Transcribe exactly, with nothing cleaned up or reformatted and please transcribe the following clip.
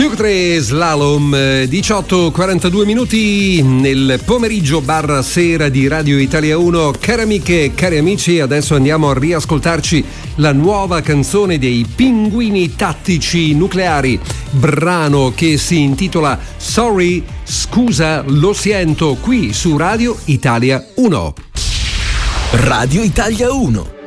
tre Slalom, diciotto e quarantadue minuti nel pomeriggio barra sera di Radio Italia uno. Cari amiche e cari amici, adesso andiamo a riascoltarci la nuova canzone dei Pinguini Tattici Nucleari, brano che si intitola Sorry, scusa, lo sento, qui su Radio Italia uno. Radio Italia uno.